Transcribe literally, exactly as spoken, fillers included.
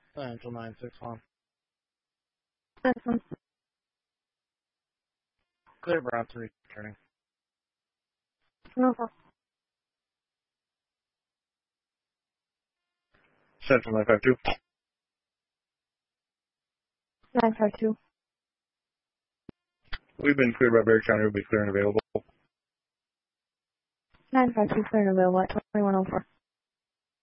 Central nine six one. Central. Clear Brown three, turning. Nova. Central nine five two. nine five two. We've been cleared by Berry County. We'll be clear and available. nine five two clear and available at twenty-one oh four.